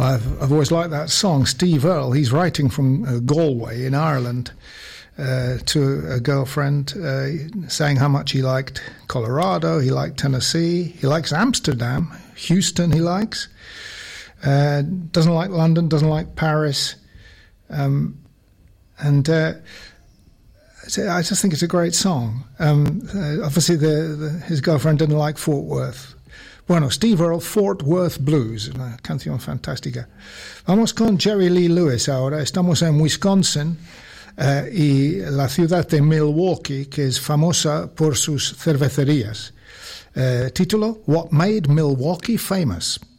I've always liked that song. Steve Earle, he's writing from Galway in Ireland to a girlfriend, saying how much he liked Colorado, he liked Tennessee, he likes Amsterdam, Houston he likes, doesn't like London, doesn't like Paris, and I just think it's a great song. Obviously his girlfriend didn't like Fort Worth. Bueno, Steve Earle, Fort Worth Blues, una canción fantástica. Vamos con Jerry Lee Lewis ahora. Estamos en Wisconsin y la ciudad de Milwaukee, que es famosa por sus cervecerías. Título, What Made Milwaukee Famous.